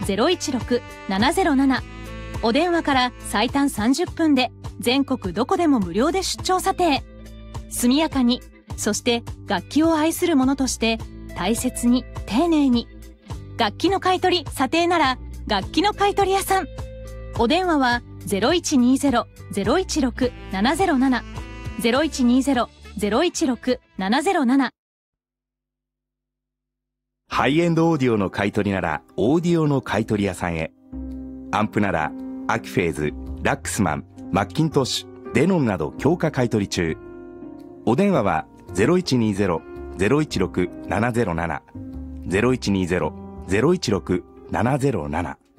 0120-016-707。お電話から最短30分で全国どこでも無料で出張査定。速やかに、そして楽器を愛する者として大切に丁寧に。楽器の買い取り査定なら楽器の買い取り屋さん。お電話は0120-016-707。0120-016-707。 ハイエンドオーディオの買い取りならオーディオの買い取り屋さんへ。アンプならアキフェーズ、ラックスマン、マッキントッシュ、デノンなど強化買い取り中。お電話は0120-016-707。0120-016-707。